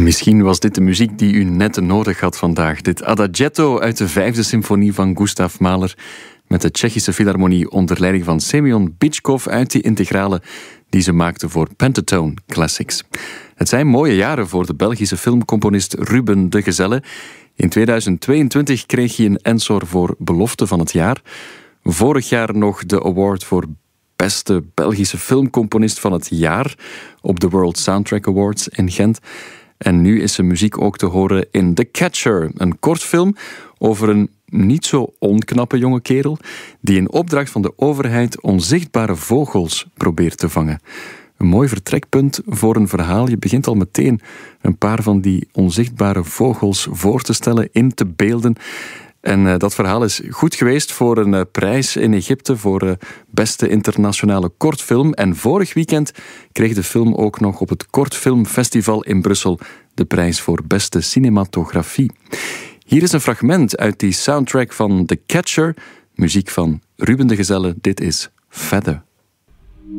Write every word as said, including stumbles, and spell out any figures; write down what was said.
Misschien was dit de muziek die u net nodig had vandaag. Dit Adagietto uit de vijfde symfonie van Gustav Mahler met de Tsjechische Philharmonie onder leiding van Semyon Bychkov uit die integrale die ze maakte voor Pentatone Classics. Het zijn mooie jaren voor de Belgische filmcomponist Ruben de Gezelle. In tweeduizend tweeëntwintig kreeg hij een Ensor voor Belofte van het jaar. Vorig jaar nog de award voor beste Belgische filmcomponist van het jaar op de World Soundtrack Awards in Gent. En nu is zijn muziek ook te horen in The Catcher, een kortfilm over een niet zo onknappe jonge kerel die in opdracht van de overheid onzichtbare vogels probeert te vangen. Een mooi vertrekpunt voor een verhaal. Je begint al meteen een paar van die onzichtbare vogels voor te stellen, in te beelden. En uh, dat verhaal is goed geweest voor een uh, prijs in Egypte voor uh, beste internationale kortfilm. En vorig weekend kreeg de film ook nog op het Kortfilmfestival in Brussel de prijs voor beste cinematografie. Hier is een fragment uit die soundtrack van The Catcher, muziek van Ruben de Gezelle. Dit is Feather.